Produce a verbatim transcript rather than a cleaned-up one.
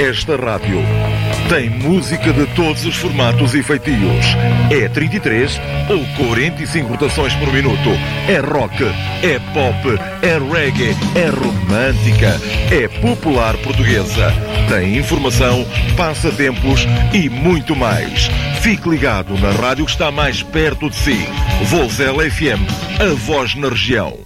Esta rádio tem música de todos os formatos e feitios. É trinta e três ou quarenta e cinco rotações por minuto. É rock, é pop, é reggae, é romântica, é popular portuguesa. Tem informação, passatempos e muito mais. Fique ligado na rádio que está mais perto de si. Vozela F M, a voz na região.